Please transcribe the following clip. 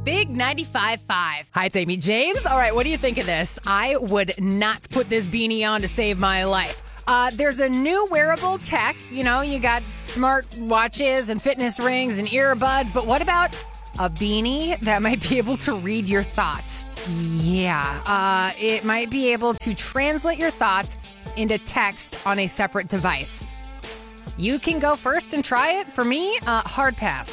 Big 95.5. Hi, it's Amy James. All right, what do you think of this? I would not put this beanie on to save my life. There's a new wearable tech. You know, you got smart watches and fitness rings and earbuds, but what about a beanie that might be able to read your thoughts? Yeah, it might be able to translate your thoughts into text on a separate device. You can go first and try it. For me, hard pass.